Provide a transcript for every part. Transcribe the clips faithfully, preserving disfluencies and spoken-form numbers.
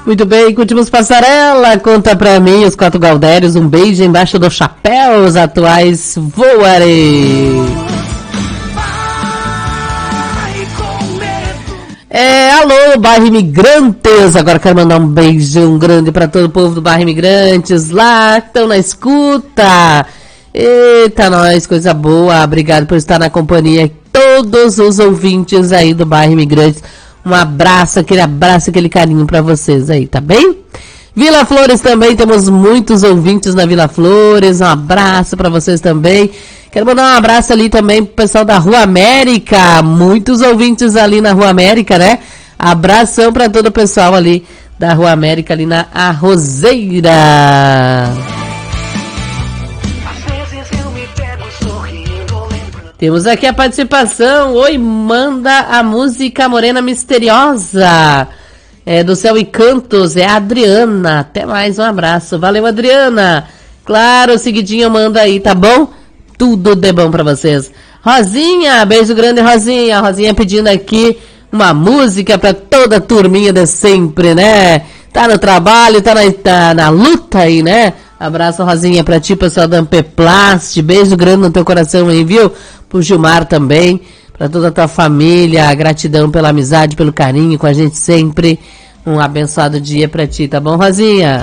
Muito bem, curtimos Passarela. Conta pra mim, os quatro Galdérios. Um beijo embaixo do chapéu. Os atuais voarei. É, alô, bairro Imigrantes. Agora quero mandar um beijão grande pra todo o povo do bairro Imigrantes. Lá, que estão na escuta. Eita, nós, coisa boa. Obrigado por estar na companhia. Todos os ouvintes aí do bairro Imigrantes. Um abraço, aquele abraço, aquele carinho pra vocês aí, tá bem? Vila Flores também, temos muitos ouvintes na Vila Flores. Um abraço pra vocês também. Quero mandar um abraço ali também pro pessoal da Rua América. Muitos ouvintes ali na Rua América, né? Abração pra todo o pessoal ali da Rua América, ali na Arrozeira. Temos aqui a participação. Oi, manda a música Morena Misteriosa. É do Céu e Cantos, é a Adriana. Até mais, um abraço. Valeu, Adriana. Claro, seguidinho manda aí, tá bom? Tudo de bom pra vocês. Rosinha, beijo grande, Rosinha. Rosinha pedindo aqui uma música pra toda a turminha de sempre, né? Tá no trabalho, tá na, tá na luta aí, né? Abraço, Rosinha, pra ti, pessoal da Ampeplast. Beijo grande no teu coração aí, viu? Pro Gilmar também, pra toda a tua família. Gratidão pela amizade, pelo carinho com a gente sempre. Um abençoado dia pra ti, tá bom, Rosinha?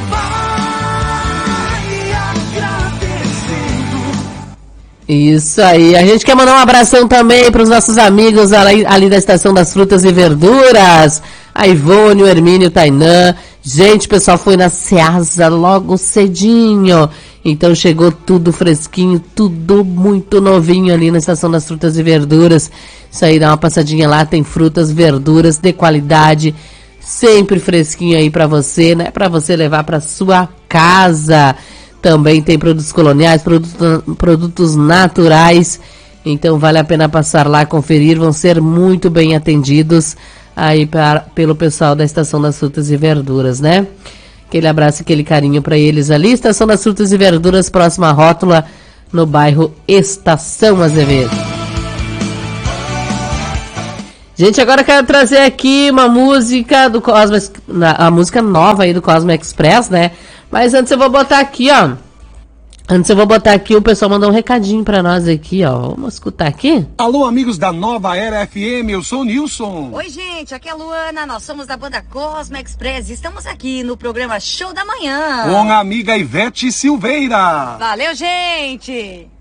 Isso aí. A gente quer mandar um abração também pros nossos amigos ali, ali da Estação das Frutas e Verduras. A Ivone, o Hermínio, o Tainã. Gente, o pessoal foi na Ceasa logo cedinho. Então chegou tudo fresquinho, tudo muito novinho ali na Estação das Frutas e Verduras. Isso aí, dá uma passadinha lá, tem frutas, verduras de qualidade, sempre fresquinho aí pra você, né? Pra você levar pra sua casa. Também tem produtos coloniais, produtos, produtos naturais. Então vale a pena passar lá, conferir, vão ser muito bem atendidos aí pra, pelo pessoal da Estação das Frutas e Verduras, né? Aquele abraço, aquele carinho para eles ali. Estação das Frutas e Verduras, próxima rótula, no bairro Estação Azevedo. Gente, agora eu quero trazer aqui uma música do Cosmo, a música nova aí do Cosmo Express, né? Mas antes eu vou botar aqui, ó. Antes eu vou botar aqui, o pessoal mandou um recadinho pra nós aqui, ó. Vamos escutar aqui? Alô, amigos da Nova Era F M, eu sou o Nilson. Oi, gente, aqui é a Luana, nós somos da banda Cosmo Express e estamos aqui no programa Show da Manhã. Com a amiga Ivete Silveira. Valeu, gente!